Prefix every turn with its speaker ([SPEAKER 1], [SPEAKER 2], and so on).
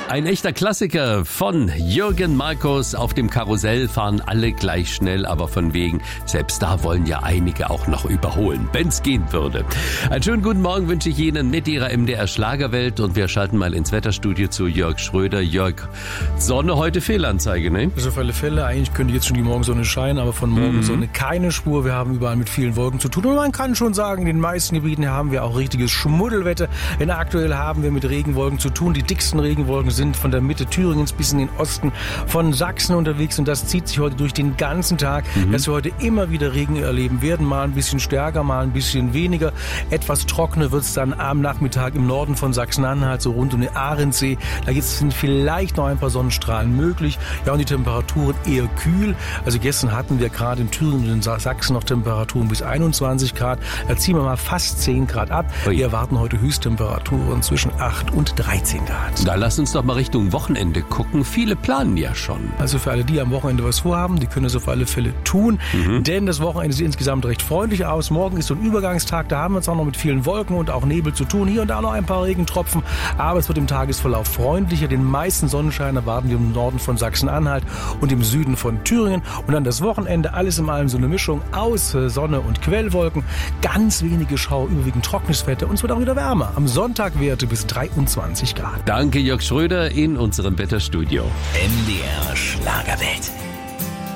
[SPEAKER 1] Ein echter Klassiker von Jürgen Markus. Auf dem Karussell fahren alle gleich schnell, aber von wegen, selbst da wollen ja einige auch noch überholen, wenn's gehen würde. Einen schönen guten Morgen wünsche ich Ihnen mit Ihrer MDR Schlagerwelt und wir schalten mal ins Wetterstudio zu Jörg Schröder. Jörg, Sonne heute Fehlanzeige, ne?
[SPEAKER 2] Also auf alle Fälle, eigentlich könnte jetzt schon die Morgensonne scheinen, aber von Morgensonne keine Spur. Wir haben überall mit vielen Wolken zu tun und man kann schon sagen, in den meisten Gebieten haben wir auch richtiges Schmuddelwetter, denn aktuell haben wir mit Regenwolken zu tun. Die dicksten Regenwolken sind von der Mitte Thüringens bis in den Osten von Sachsen unterwegs und das zieht sich heute durch den ganzen Tag, dass wir heute immer wieder Regen erleben werden, mal ein bisschen stärker, mal ein bisschen weniger. Etwas trockener wird es dann am Nachmittag im Norden von Sachsen-Anhalt, so rund um den Ahrensee. Da sind vielleicht noch ein paar Sonnenstrahlen möglich. Ja, und die Temperaturen eher kühl. Also gestern hatten wir gerade in Thüringen und in Sachsen noch Temperaturen bis 21 Grad. Da ziehen wir mal fast 10 Grad ab. Wir erwarten heute Höchsttemperaturen zwischen 8 und 13 Grad.
[SPEAKER 1] Da lass uns doch mal Richtung Wochenende gucken. Viele planen ja schon.
[SPEAKER 2] Also für alle, die am Wochenende was vorhaben, die können es auf alle Fälle tun. Denn das Wochenende sieht insgesamt recht freundlich aus. Morgen ist so ein Übergangstag. Da haben wir es auch noch mit vielen Wolken und auch Nebel zu tun. Hier und da noch ein paar Regentropfen. Aber es wird im Tagesverlauf freundlicher. Den meisten Sonnenschein erwarten wir im Norden von Sachsen-Anhalt und im Süden von Thüringen. Und dann das Wochenende, alles in allem so eine Mischung aus Sonne und Quellwolken. Ganz wenige Schauer, überwiegend trockenes Wetter. Und es wird auch wieder wärmer. Am Sonntag Werte bis 23 Grad.
[SPEAKER 1] Danke, Jörg Schröder in unserem Wetterstudio.
[SPEAKER 3] MDR Schlagerwelt.